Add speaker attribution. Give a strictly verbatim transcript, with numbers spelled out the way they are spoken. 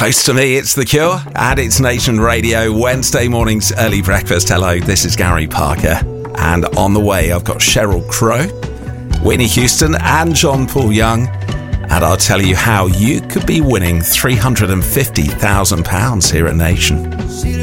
Speaker 1: Close to me, it's The Cure, and it's Nation Radio, Wednesday morning's early breakfast. Hello, this is Gary Parker, and on the way I've got Sheryl Crow, Whitney Houston and John Paul Young, and I'll tell you how you could be winning three hundred fifty thousand pounds here at Nation.